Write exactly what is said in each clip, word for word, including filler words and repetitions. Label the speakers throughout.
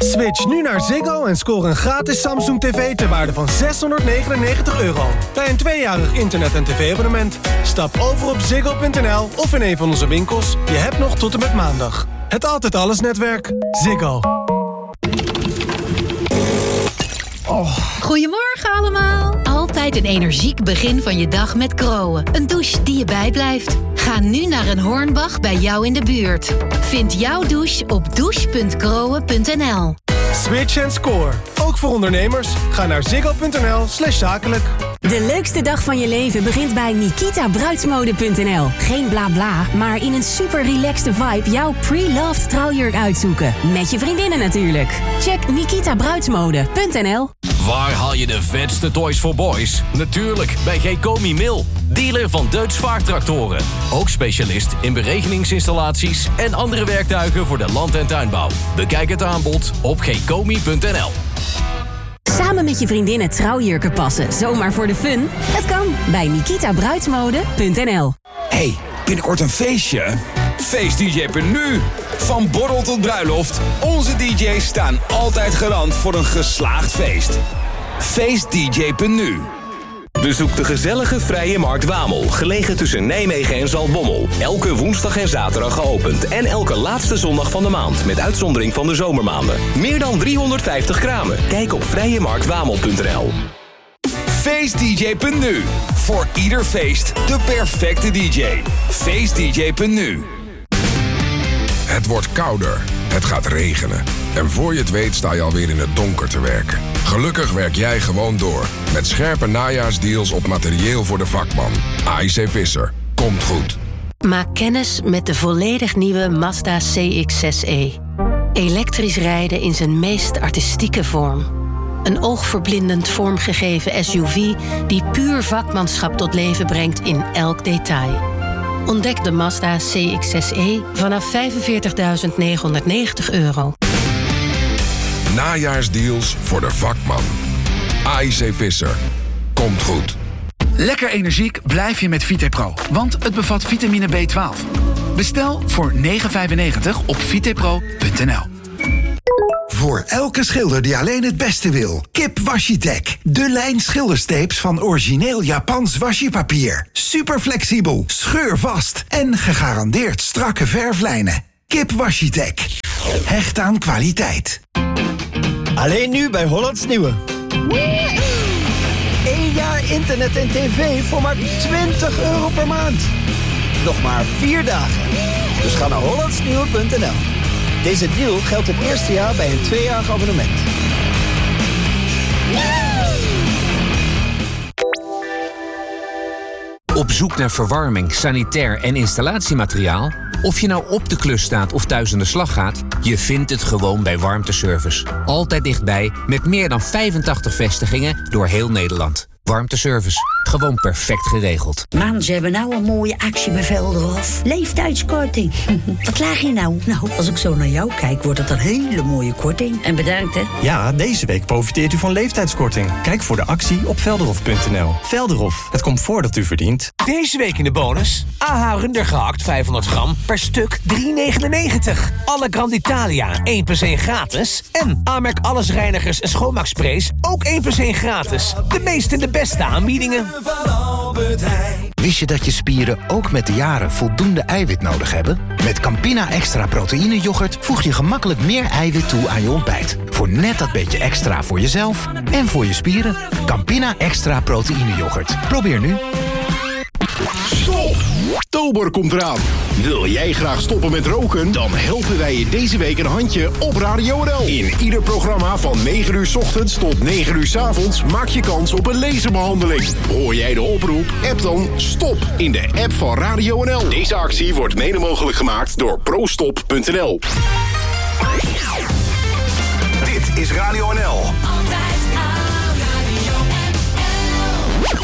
Speaker 1: Switch nu naar Ziggo en score een gratis Samsung tv ter waarde van zeshonderdnegenennegentig euro. Bij een tweejarig internet- en tv-abonnement. Stap over op ziggo punt n l of in een van onze winkels. Je hebt nog tot en met maandag. Het Altijd Alles netwerk. Ziggo.
Speaker 2: Oh. Goedemorgen allemaal.
Speaker 3: Altijd een energiek begin van je dag met Kroon. Een douche die je bijblijft. Ga nu naar een Hornbach bij jou in de buurt. Vind jouw douche op douche punt kroon punt n l.
Speaker 1: Switch en score. Ook voor ondernemers. Ga naar ziggo punt n l slash zakelijk.
Speaker 4: De leukste dag van je leven begint bij Nikita Bruidsmode punt n l. Geen bla bla, maar in een super relaxed vibe jouw pre-loved trouwjurk uitzoeken. Met je vriendinnen natuurlijk. Check Nikita Bruidsmode punt n l.
Speaker 5: Waar haal je de vetste toys voor boys? Natuurlijk bij Gekomi Mil. Dealer van Deutz vaartractoren. Ook specialist in beregeningsinstallaties en andere werktuigen voor de land- en tuinbouw. Bekijk het aanbod op gekomi punt n l.
Speaker 4: Samen met je vriendinnen trouwjurken passen, zomaar voor de fun? Het kan bij Nikita Bruidsmode punt n l.
Speaker 6: Hey, binnenkort een feestje? Feest D J punt n u. Van borrel tot bruiloft. Onze D J's staan altijd garant voor een geslaagd feest. Feest D J punt n u.
Speaker 7: Bezoek de gezellige Vrije Markt Wamel, gelegen tussen Nijmegen en Zaltbommel. Elke woensdag en zaterdag geopend en elke laatste zondag van de maand, met uitzondering van de zomermaanden. Meer dan driehonderdvijftig kramen. Kijk op vrije markt wamel punt n l.
Speaker 6: Feest D J punt n u. Voor ieder feest de perfecte D J. Feest D J punt n u.
Speaker 8: Het wordt kouder. Het gaat regenen. En voor je het weet sta je alweer in het donker te werken. Gelukkig werk jij gewoon door. Met scherpe najaarsdeals op materieel voor de vakman. A I C Visser. Komt goed.
Speaker 3: Maak kennis met de volledig nieuwe Mazda C X zes e. Elektrisch rijden in zijn meest artistieke vorm. Een oogverblindend vormgegeven S U V die puur vakmanschap tot leven brengt in elk detail. Ontdek de Mazda C X zes e vanaf vijfenveertigduizend negenhonderdnegentig euro.
Speaker 8: Najaarsdeals voor de vakman. A I C Visser. Komt goed.
Speaker 9: Lekker energiek blijf je met Vitepro, want het bevat vitamine B twaalf. Bestel voor negen vijfennegentig op vitepro punt n l.
Speaker 10: Voor elke schilder die alleen het beste wil. Kip Washi-Tech. De lijn schilderstapes van origineel Japans washi-papier. Super flexibel, scheurvast en gegarandeerd strakke verflijnen. Kip Washi-Tech. Hecht aan kwaliteit.
Speaker 11: Alleen nu bij Hollands Nieuwe. Eén jaar internet en tv voor maar twintig euro per maand. Nog maar vier dagen. Dus ga naar hollands nieuwe punt n l. Deze deal geldt het eerste jaar bij een tweejarig abonnement.
Speaker 12: Op zoek naar verwarming, sanitair en installatiemateriaal? Of je nou op de klus staat of thuis aan de slag gaat, je vindt het gewoon bij Warmteservice. Altijd dichtbij, met meer dan vijfentachtig vestigingen door heel Nederland. Warmteservice. Gewoon perfect geregeld.
Speaker 13: Man, ze hebben nou een mooie actiebevel eraf. Leeftijdskorting. Wat laag je nou? Nou, als ik zo naar jou kijk, wordt het een hele mooie korting. En bedankt, hè?
Speaker 14: Ja, deze week profiteert u van leeftijdskorting. Kijk voor de actie op velderhof punt n l. Velderhof, het komt voordat u verdient.
Speaker 15: Deze week in de bonus. A H Runder gehakt vijfhonderd gram per stuk drie negenennegentig. Alle Grand Italia één plus één gratis. En Amerk allesreinigers en schoonmaaksprays ook één plus één gratis. De meeste en de beste aanbiedingen.
Speaker 16: Wist je dat je spieren ook met de jaren voldoende eiwit nodig hebben? Met Campina Extra Proteïne Yoghurt voeg je gemakkelijk meer eiwit toe aan je ontbijt. Voor net dat beetje extra voor jezelf en voor je spieren. Campina Extra Proteïne Yoghurt. Probeer nu.
Speaker 17: Stop! Oktober komt eraan. Wil jij graag stoppen met roken? Dan helpen wij je deze week een handje op Radio N L. In ieder programma van negen uur 's ochtends tot negen uur 's avonds maak je kans op een laserbehandeling. Hoor jij de oproep? App dan STOP in de app van Radio N L. Deze actie wordt mede mogelijk gemaakt door prostop punt n l. Dit is Radio N L.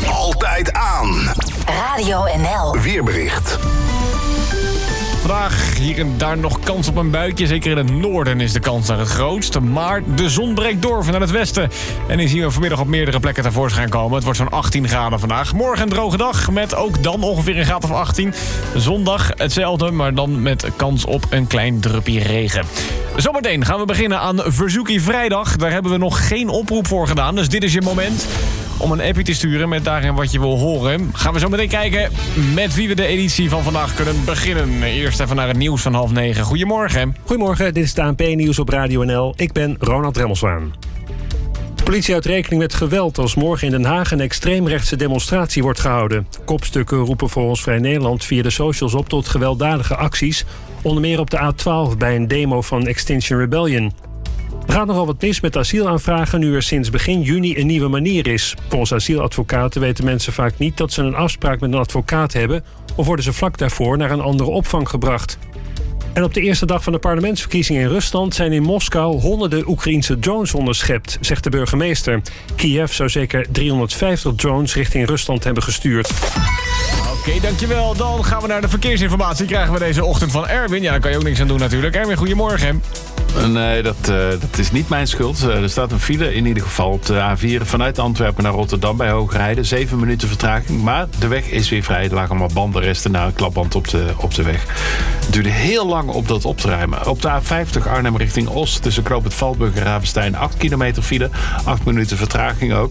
Speaker 17: Altijd aan.
Speaker 3: Radio N L.
Speaker 17: Weerbericht.
Speaker 18: Vandaag Hier en daar nog kans op een buitje. Zeker in het noorden is de kans naar het grootst. Maar de zon breekt door vanuit het westen. En die zien we vanmiddag op meerdere plekken tevoorschijn komen. Het wordt zo'n achttien graden vandaag. Morgen een droge dag met ook dan ongeveer een graad of achttien. Zondag hetzelfde, maar dan met kans op een klein druppie regen. Zometeen gaan we beginnen aan Verzoekie Vrijdag. Daar hebben we nog geen oproep voor gedaan. Dus dit is je moment om een appje te sturen met daarin wat je wil horen. Gaan we zo meteen kijken met wie we de editie van vandaag kunnen beginnen. Eerst even naar het nieuws van half negen. Goedemorgen.
Speaker 19: Goedemorgen, dit is het A N P-nieuws op Radio N L. Ik ben Ronald Remmelswaan. De politie houdt rekening met geweld als morgen in Den Haag een extreemrechtse demonstratie wordt gehouden. Kopstukken roepen volgens Vrij Nederland via de socials op tot gewelddadige acties. Onder meer op de A twaalf bij een demo van Extinction Rebellion. Er gaat nogal wat mis met asielaanvragen nu er sinds begin juni een nieuwe manier is. Volgens asieladvocaten weten mensen vaak niet dat ze een afspraak met een advocaat hebben of worden ze vlak daarvoor naar een andere opvang gebracht. En op de eerste dag van de parlementsverkiezingen in Rusland zijn in Moskou honderden Oekraïense drones onderschept, zegt de burgemeester. Kiev zou zeker driehonderdvijftig drones richting Rusland hebben gestuurd.
Speaker 18: Oké, okay, dankjewel. Dan gaan we naar de verkeersinformatie. Krijgen we deze ochtend van Erwin. Ja, daar kan je ook niks aan doen natuurlijk. Erwin, goedemorgen.
Speaker 20: Nee, dat, uh, dat is niet mijn schuld. Uh, er staat een file in ieder geval op de A vier vanuit Antwerpen naar Rotterdam bij Hoogrijden. Zeven minuten vertraging, maar de weg is weer vrij. Er lagen allemaal bandenresten na een klapband op de, op de weg. Het duurde heel lang om dat op te ruimen. Op de A vijftig Arnhem richting Os tussen Knoop het Valburg en Ravenstein acht kilometer file. acht minuten vertraging ook.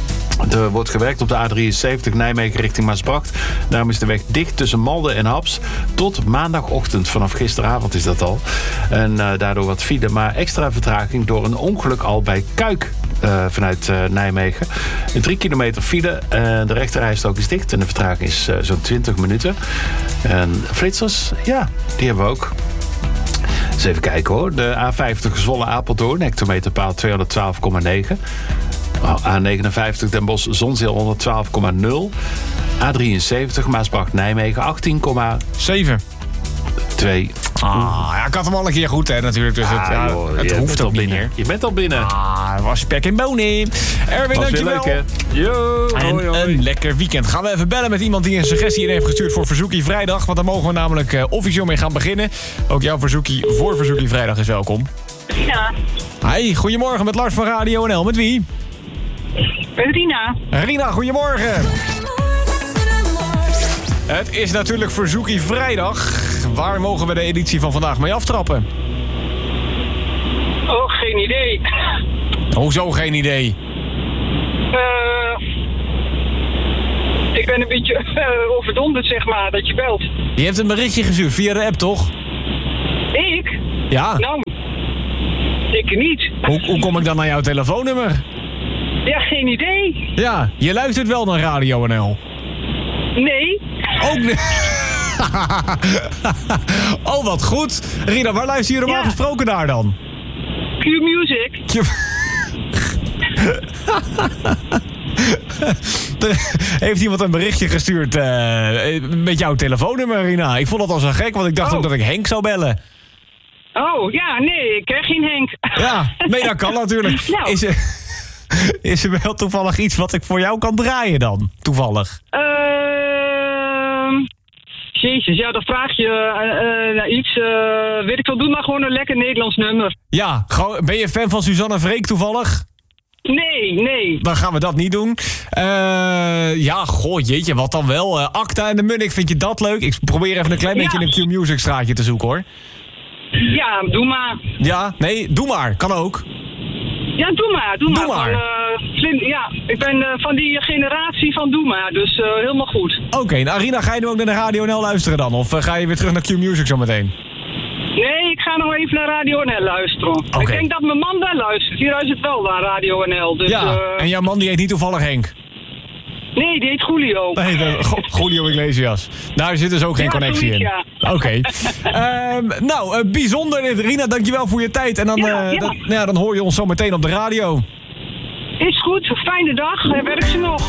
Speaker 20: Er wordt gewerkt op de A drieënzeventig Nijmegen richting Maasbracht. Daarom is de weg dicht tussen Malden en Haps tot maandagochtend. Vanaf gisteravond is dat al. En uh, daardoor wat file, maar extra vertraging door een ongeluk al bij Kuik uh, vanuit uh, Nijmegen. Een drie kilometer file. Uh, de rechterrijstrook is dicht en de vertraging is uh, zo'n twintig minuten. En flitsers, ja, die hebben we ook. Eens even kijken hoor. De A vijftig Zwolle-Apeldoorn, hectometerpaal tweehonderdtwaalf komma negen. A negenenvijftig Den Bosch Zonzeel honderdtwaalf komma nul. A drieënzeventig Maasbracht-Nijmegen achttien komma zeven. twee.
Speaker 18: Ah, ja, ik had hem al een keer goed, hè, natuurlijk. Dus het, ah, ja, joh, het hoeft ook niet meer.
Speaker 20: Je bent al binnen.
Speaker 18: Ah, was pek en bonie. Erwin,
Speaker 20: was
Speaker 18: dankjewel.
Speaker 20: Leuk, Yo,
Speaker 18: en
Speaker 20: hoi, hoi.
Speaker 18: een lekker weekend. Gaan we even bellen met iemand die een suggestie in heeft gestuurd voor Verzoekie Vrijdag. Want daar mogen we namelijk uh, officieel mee gaan beginnen. Ook jouw verzoekie voor Verzoekie Vrijdag is welkom.
Speaker 21: Ja.
Speaker 18: Hi, goedemorgen met Lars van Radio N L. Met wie?
Speaker 21: Met Rina.
Speaker 18: Rina, goedemorgen. Het is natuurlijk Verzoekie Vrijdag. Waar mogen we de editie van vandaag mee aftrappen?
Speaker 21: Oh, geen idee.
Speaker 18: Hoezo geen idee?
Speaker 21: Uh, ik ben een beetje uh, overdonderd, zeg maar, dat je belt.
Speaker 18: Je hebt een berichtje gestuurd via de app, toch?
Speaker 21: Ik?
Speaker 18: Ja.
Speaker 21: Nou, ik niet.
Speaker 18: Hoe, hoe kom ik dan naar jouw telefoonnummer?
Speaker 21: Ja, geen idee.
Speaker 18: Ja, je luistert wel naar Radio N L.
Speaker 21: Nee.
Speaker 18: Ook niet. Oh, wat goed. Rina, waar luister je normaal ja. gesproken naar dan?
Speaker 21: Q-Music.
Speaker 18: Q- Heeft iemand een berichtje gestuurd uh, met jouw telefoonnummer, Rina? Ik vond dat al zo gek, want ik dacht oh. ook dat ik Henk zou bellen.
Speaker 21: Oh, ja, nee, ik ken geen Henk.
Speaker 18: Ja, nee, dat kan natuurlijk.
Speaker 21: Nou.
Speaker 18: Is, er, is er wel toevallig iets wat ik voor jou kan draaien dan? Toevallig.
Speaker 21: Uh, jezus, ja, dan vraag je uh, uh, naar iets. Uh, weet ik wel, doe maar gewoon een lekker Nederlands nummer.
Speaker 18: Ja, gewoon, ben je fan van Suzanne Freek toevallig?
Speaker 21: Nee, nee.
Speaker 18: Dan gaan we dat niet doen. Uh, ja, goh, jeetje, wat dan wel? Uh, Acta en de Munnik, vind je dat leuk? Ik probeer even een klein beetje ja. een Q-Music straatje te zoeken, hoor.
Speaker 21: Ja, doe maar.
Speaker 18: Ja, nee, doe maar. Kan ook.
Speaker 21: Ja, doe maar. Doe,
Speaker 18: doe
Speaker 21: maar.
Speaker 18: maar.
Speaker 21: Van, uh, slim, ja, ik ben uh, van die generatie van doe maar, dus uh, helemaal goed.
Speaker 18: Oké, okay, nou Arina, ga je nu ook naar de Radio N L luisteren dan? Of uh, ga je weer terug naar Q-Music zometeen?
Speaker 21: Nee, ik ga nog even naar Radio N L luisteren. Okay. Ik denk dat mijn man wel luistert. Die luistert wel naar Radio N L. Dus,
Speaker 18: ja, uh... en jouw man die heet niet toevallig Henk?
Speaker 21: Nee, die heet Julio.
Speaker 18: Nee, de, Julio Iglesias. Daar zit dus ook geen ja, connectie in. Ja. Oké. Okay. um, nou, uh, bijzonder. Rina, dankjewel voor je tijd. En dan, ja, uh, ja. Dan, ja, dan hoor je ons zo meteen op de radio.
Speaker 21: Is goed. Fijne dag. Werk ze nog.